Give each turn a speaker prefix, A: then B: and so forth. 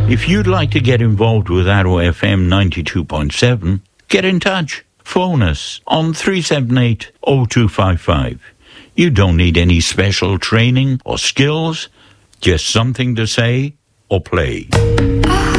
A: If you'd like to get involved with Arrow FM 92.7, get in touch. Phone us on 378-0255. You don't need any special training or skills, just something to say or play.